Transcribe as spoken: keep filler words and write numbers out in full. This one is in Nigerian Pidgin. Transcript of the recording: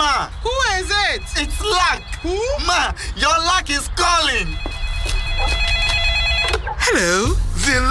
Ma. Who is it? It's Luck. Who? Ma, your luck is calling. Hello.